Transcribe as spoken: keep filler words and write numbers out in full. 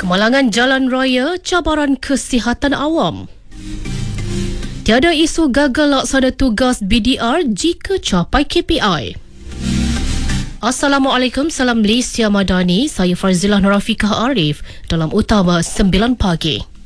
Kemalangan jalan raya, cabaran kesihatan awam. Tiada isu gagal laksana tugas B D R jika capai K P I. Assalamualaikum, salam Malaysia Madani. Saya Farzilah Nurafiqah Arif dalam Utama sembilan pagi.